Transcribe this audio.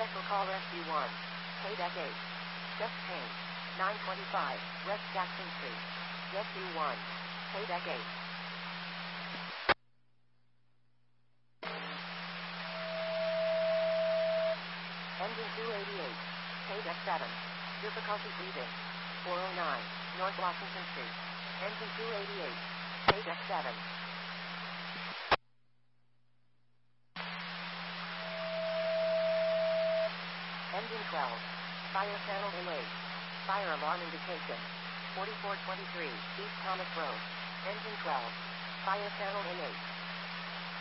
Special call Rescue 1. Paydeck 8. Chest pain. 925 West Jackson Street. Rescue 1. Paydeck 8. Engine 288. Paydeck 7. Difficulty breathing. 409 North Washington Street. Engine 288. Paydeck 7. Engine 12. Fire channel delayed. Fire alarm indication. 4423 East Thomas Road. Engine 12. Fire channel delayed.